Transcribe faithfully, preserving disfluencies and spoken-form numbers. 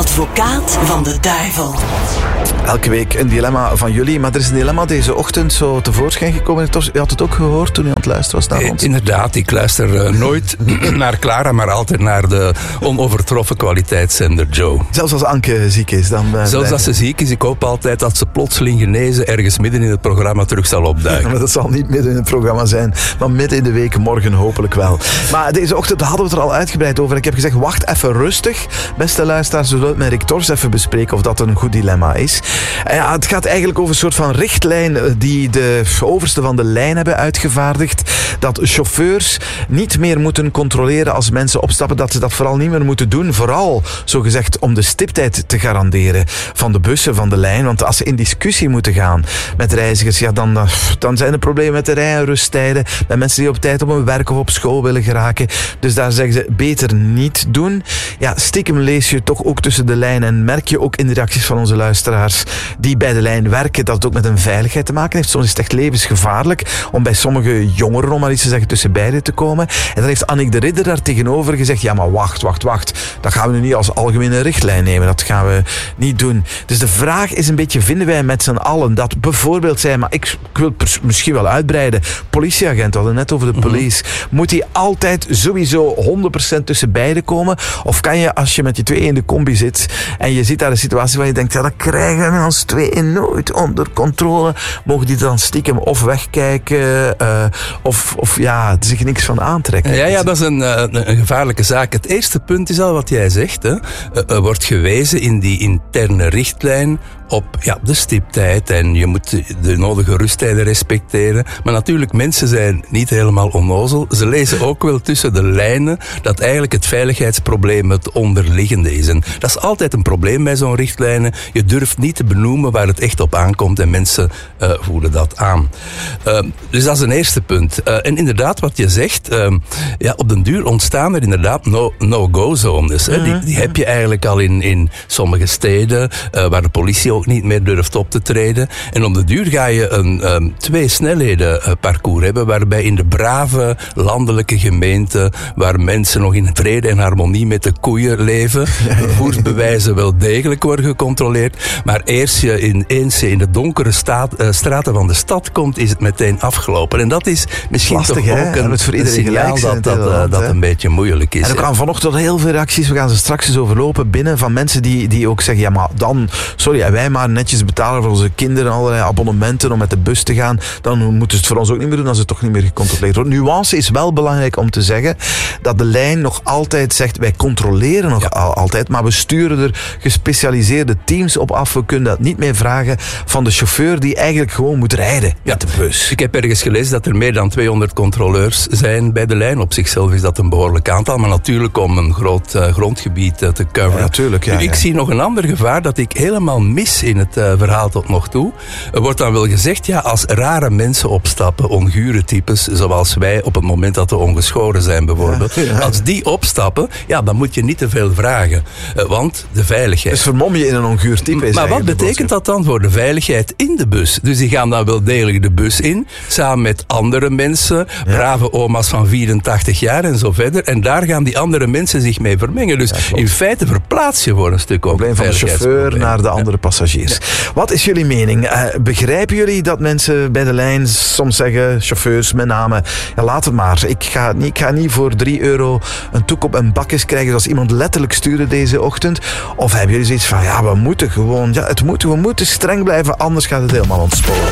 advocaat van de duivel. Elke week een dilemma van jullie, maar er is een dilemma deze ochtend zo tevoorschijn gekomen. Je had het ook gehoord toen je aan het luisteren was naar ons. Eh, inderdaad, ik luister uh, nooit naar Clara, maar altijd naar de onovertroffen kwaliteitszender Joe. Zelfs als Anke ziek is, dan... Uh, Zelfs als ze ziek is, ik hoop altijd dat ze plotseling genezen ergens midden in het programma terug zal opduiken. Maar dat zal niet midden in het programma zijn, maar midden in de week, morgen hopelijk wel. Maar deze ochtend hadden we het er al uitgebreid over. Ik heb gezegd, wacht even rustig, beste luisteraars, we zullen het met Rick Tors even bespreken of dat een goed dilemma is. En ja, het gaat eigenlijk over een soort van richtlijn die de overste van de lijn hebben uitgevaardigd, dat chauffeurs niet meer moeten controleren als mensen opstappen, dat ze dat vooral niet meer moeten doen, vooral, zogezegd, om de stiptijd te garanderen van de bussen van de lijn, want als ze in discussie moeten gaan met reizigers, ja, dan, dan zijn er problemen met de rij- en rusttijden, met mensen die op tijd op hun werk of op school willen geraken, dus daar zeggen ze, beter niet doen. Ja, stiekem lees je toch ook tussen de lijnen en merk je ook in de reacties van onze luisteraars die bij de lijn werken, dat het ook met een veiligheid te maken heeft. Soms is het echt levensgevaarlijk om bij sommige jongeren, om maar iets te zeggen, tussen beiden te komen. En dan heeft Annick de Ridder daar tegenover gezegd, ja, maar wacht, wacht, wacht. Dat gaan we nu niet als algemene richtlijn nemen. Dat gaan we niet doen. Dus de vraag is een beetje, vinden wij met z'n allen dat bijvoorbeeld zij, maar ik, ik wil het misschien wel uitbreiden, politieagent, we hadden net over de police, mm-hmm. moet die altijd sowieso honderd procent tussen beiden komen? Of kan je, als je met je twee in de combi zit en je ziet daar een situatie waar je denkt, ja, dat krijgen we als twee nooit onder controle, mogen die dan stiekem of wegkijken uh, of, of ja, zich niks van aantrekken? Ja, ja, dat is een, een, een gevaarlijke zaak. Het eerste punt is al wat jij zegt. Hè. Er wordt gewezen in die interne richtlijn op ja, de stiptijd en je moet de nodige rusttijden respecteren. Maar natuurlijk, mensen zijn niet helemaal onnozel. Ze lezen ook wel tussen de lijnen dat eigenlijk het veiligheidsprobleem het onderliggende is. En dat is altijd een probleem bij zo'n richtlijnen. Je durft niet te benoemen waar het echt op aankomt en mensen uh, voelen dat aan. Uh, dus dat is een eerste punt. Uh, en inderdaad, wat je zegt, uh, ja, op den duur ontstaan er inderdaad no, no-go-zones. Hè. Die, die heb je eigenlijk al in, in sommige steden, uh, waar de politie ook niet meer durft op te treden. En op de duur ga je een um, twee snelheden uh, parcours hebben, waarbij in de brave landelijke gemeenten, waar mensen nog in vrede en harmonie met de koeien leven, vervoersbewijzen wel degelijk worden gecontroleerd. Maar eerst je in, eens je in de donkere staat, uh, straten van de stad komt, is het meteen afgelopen. En dat is misschien lastig, toch hè? ook een, het voor een signaal dat dat, uh, dat een beetje moeilijk is. En er kwamen vanochtend heel veel reacties, we gaan ze straks eens overlopen, binnen van mensen die, die ook zeggen, ja, maar dan, sorry, en wij maar netjes betalen voor onze kinderen allerlei abonnementen om met de bus te gaan, dan moeten ze het voor ons ook niet meer doen als het toch niet meer gecontroleerd wordt. Nuance is wel belangrijk om te zeggen dat de lijn nog altijd zegt, wij controleren nog ja. al, altijd, maar we sturen er gespecialiseerde teams op af. We kunnen dat niet meer vragen van de chauffeur die eigenlijk gewoon moet rijden ja. met de bus. Ik heb ergens gelezen dat er meer dan tweehonderd controleurs zijn bij de lijn. Op zichzelf is dat een behoorlijk aantal, maar natuurlijk om een groot uh, grondgebied uh, te coveren. Ja, natuurlijk, ja, nu, ik ja. zie nog een ander gevaar dat ik helemaal mis in het uh, verhaal tot nog toe. Er wordt dan wel gezegd, ja, als rare mensen opstappen, ongure types, zoals wij op het moment dat we ongeschoren zijn bijvoorbeeld, ja, ja. als die opstappen, ja, dan moet je niet te veel vragen. Uh, want de veiligheid... Dus vermom je in een onguur type. Maar wat betekent dat dan voor de veiligheid in de bus? Dus die gaan dan wel degelijk de bus in, samen met andere mensen, ja. brave oma's van vierentachtig jaar en zo verder. En daar gaan die andere mensen zich mee vermengen. Dus ja, in feite verplaats je voor een stuk ook probleem van de chauffeur naar de andere ja. passagiers. Ja. Wat is jullie mening? Uh, begrijpen jullie dat mensen bij de lijn soms zeggen, chauffeurs met name, ja, laat het maar. Ik ga, niet, ik ga niet voor drie euro een toek op een bakjes krijgen zoals iemand letterlijk stuurde deze ochtend. Of hebben jullie zoiets van, ja, we moeten gewoon, ja, het moet, we moeten streng blijven, anders gaat het helemaal ontsporen.